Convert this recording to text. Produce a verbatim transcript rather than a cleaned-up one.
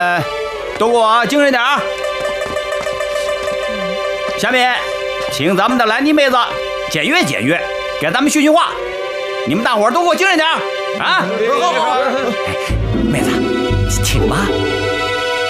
呃，都给我精神点啊！下面，请咱们的兰妮妹子检阅检阅，给咱们训训话。你们大伙儿都给我精神点啊！好好好，妹子，请吧。